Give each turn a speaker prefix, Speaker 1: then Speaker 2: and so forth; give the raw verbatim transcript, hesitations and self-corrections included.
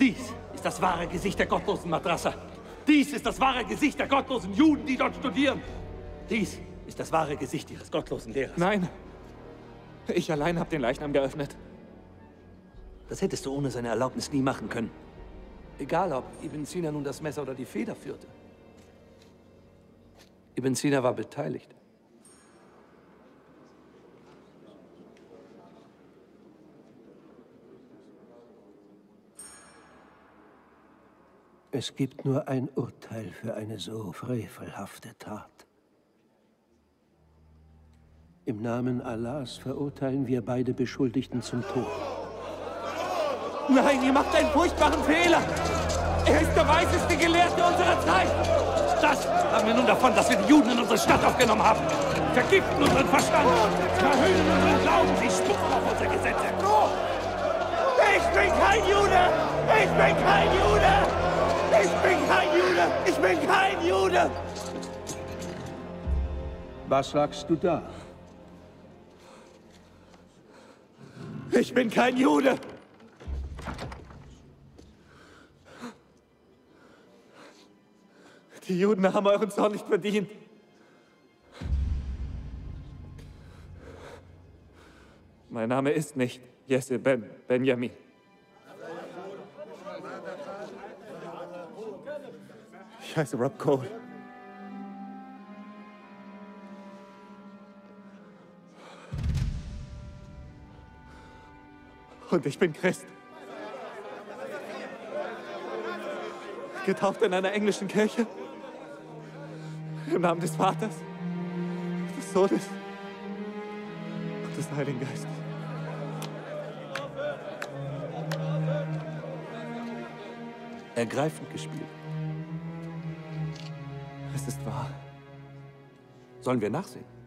Speaker 1: Dies ist das wahre Gesicht der gottlosen Madrasa. Dies ist das wahre Gesicht der gottlosen Juden, die dort studieren. Dies ist das wahre Gesicht ihres gottlosen Lehrers.
Speaker 2: Nein, ich allein habe den Leichnam geöffnet.
Speaker 1: Das hättest du ohne seine Erlaubnis nie machen können. Egal, ob Ibn Sina nun das Messer oder die Feder führte. Ibn Sina war beteiligt.
Speaker 3: Es gibt nur ein Urteil für eine so frevelhafte Tat. Im Namen Allahs verurteilen wir beide Beschuldigten zum Tod.
Speaker 2: Nein, ihr macht einen furchtbaren Fehler! Er ist der weiseste Gelehrte unserer Zeit!
Speaker 1: Das haben wir nun davon, dass wir die Juden in unsere Stadt aufgenommen haben. Vergiften unseren Verstand, verhüllen unseren Glauben, sie spucken auf unsere Gesetze.
Speaker 4: Ich bin kein Jude! Ich bin kein Jude! Ich bin kein Jude! Ich bin kein Jude!
Speaker 3: Was sagst du da?
Speaker 2: Ich bin kein Jude! Die Juden haben euren Zorn nicht verdient. Mein Name ist nicht Jesse Ben Benjamin. Ich heiße Rob Cole. Und ich bin Christ. Getauft in einer englischen Kirche. Im Namen des Vaters, des Sohnes und des Heiligen Geistes.
Speaker 1: Ergreifend gespielt.
Speaker 2: Es ist wahr.
Speaker 1: Sollen wir nachsehen?